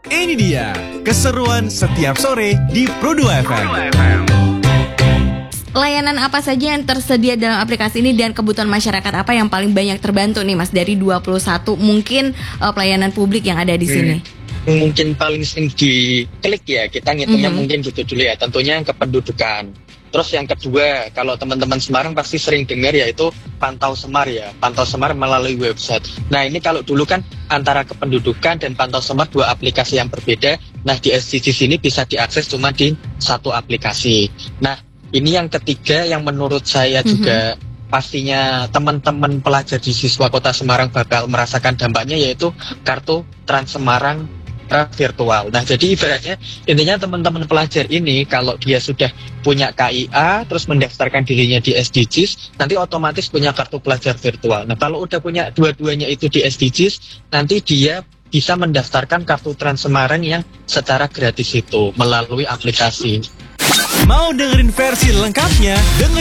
Ini dia keseruan setiap sore di Pro2 FM. Layanan apa saja yang tersedia dalam aplikasi ini dan kebutuhan masyarakat apa yang paling banyak terbantu nih Mas dari 21 mungkin pelayanan publik yang ada di sini? Mungkin paling sering diklik ya, kita ngitungnya mungkin gitu dulu ya. Tentunya yang kependudukan. Terus yang kedua, kalau teman-teman Semarang pasti sering dengar yaitu Pantau Semar ya. Pantau Semar melalui website. Nah ini kalau dulu kan antara kependudukan dan Pantau Semar dua aplikasi yang berbeda. Nah di SDGs ini bisa diakses cuma di satu aplikasi. Nah ini yang ketiga yang menurut saya juga pastinya teman-teman pelajar di Siswa Kota Semarang bakal merasakan dampaknya yaitu kartu Trans Semarang virtual. Nah jadi ibaratnya intinya teman-teman pelajar ini kalau dia sudah punya KIA terus mendaftarkan dirinya di SDGs nanti otomatis punya kartu pelajar virtual. Nah kalau udah punya dua-duanya itu di SDGs nanti dia bisa mendaftarkan kartu Trans Semarang yang secara gratis itu melalui aplikasi. Mau dengerin versi lengkapnya? Dengerin